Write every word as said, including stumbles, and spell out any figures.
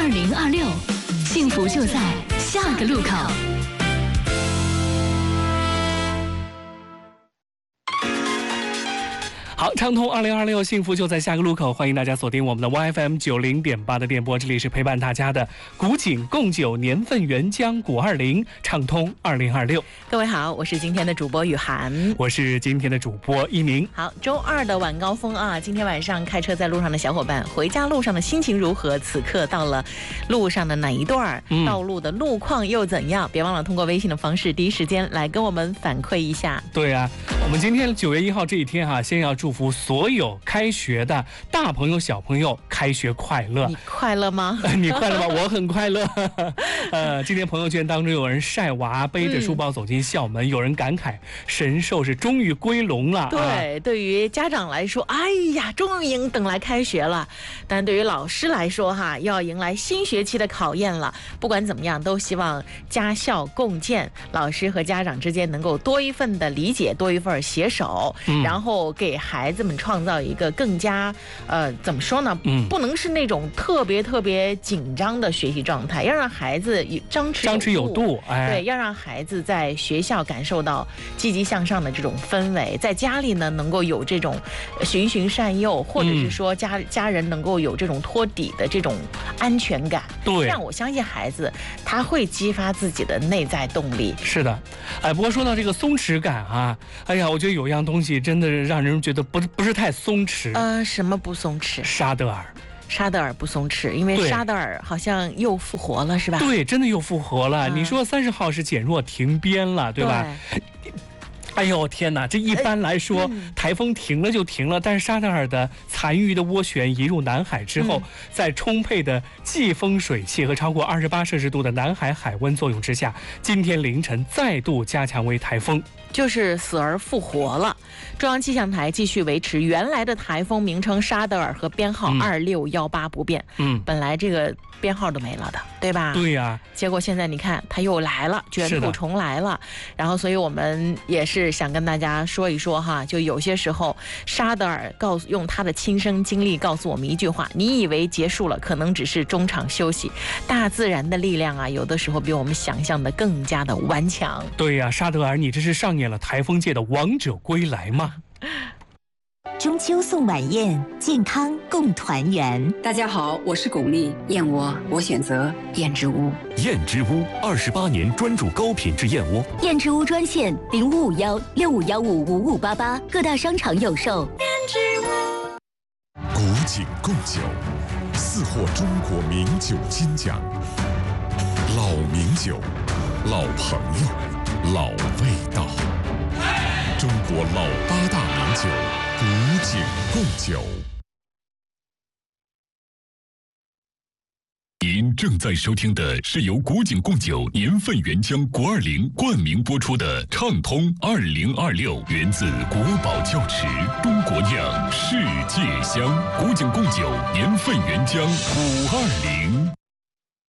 二零二六，幸福就在下个路口。 好，畅通二零二六，幸福就在下个路口。欢迎大家锁定我们的 Y F M 九零点八的电波，这里是陪伴大家的古井贡酒年份原浆古二零，畅通二零二六。 各位好，我是今天的主播雨涵， 我是今天的主播一鸣。 好，周二的晚高峰啊，今天晚上开车在路上的小伙伴，回家路上的心情如何？此刻到了路上的哪一段？嗯、道路的路况又怎样？别忘了通过微信的方式，第一时间来跟我们反馈一下。 对啊，我们今天九月一号这一天哈、啊，先要祝福所有开学的大朋友小朋友开学快乐。 你快乐吗？ 你快乐吗？我很快乐。呃，今天朋友圈当中有人晒娃背着书包走进校门，嗯、有人感慨神兽是终于归笼了。 对，啊、对于家长来说，哎呀，终于迎等来开学了。但对于老师来说，哈，要迎来新学期的考验了。不管怎么样，都希望家校共建，老师和家长之间能够多一份的理解，多一份携手，嗯、然后给孩子们创造一个更加呃怎么说呢？嗯，不能是那种特别特别紧张的学习状态，要让孩子张弛张弛有度， 哎，对，要让孩子在学校感受到积极向上的这种氛围，在家里呢能够有这种循循善诱，或者是说家、嗯、家人能够有这种托底的这种安全感。 对， 让我相信孩子他会激发自己的内在动力。 是的，哎，不过说到这个松弛感啊，哎呀，我觉得有样东西真的让人觉得不不是太松弛。 呃，什么不松弛？ 沙德尔。 沙德尔不松弛，因为沙德尔好像又复活了，是吧？ 对，真的又复活了。嗯、你说三十号是减弱停编了，对吧？对，哎呦天哪！这一般来说，呃嗯、台风停了就停了，但是沙德尔的残余的涡旋移入南海之后，嗯、在充沛的季风水气和超过二十八摄氏度的南海海温作用之下，今天凌晨再度加强为台风。 就是死而复活了。中央气象台继续维持原来的台风名称沙德尔和编号二六一八不变。嗯，本来这个编号都没了的，对吧？ 对呀、啊。 结果现在你看，它又来了，卷土重来了。然后，所以我们也是想跟大家说一说哈，就有些时候，沙德尔告诉用他的亲身经历告诉我们一句话：你以为结束了，可能只是中场休息。大自然的力量啊，有的时候比我们想象的更加的顽强。 对呀、啊，沙德尔，你这是上演了台风界的王者归来吗？ 中秋送晚宴，健康共团圆。 大家好，我是巩俐，燕窝我选择燕之屋。 燕之屋二十八年专注高品质燕窝。 燕之屋专线零五五幺六五幺五五五八八，各大商场有售。燕之屋。古井贡酒，四获中国名酒金奖。老名酒，老朋友，老味道。中国老八大名酒，古井贡酒。 您正在收听的是由古井贡酒年份原浆国二零冠名播出的《畅通二零二六》，源自国宝窖池，中国酿，世界香。古井贡酒年份原浆古二零。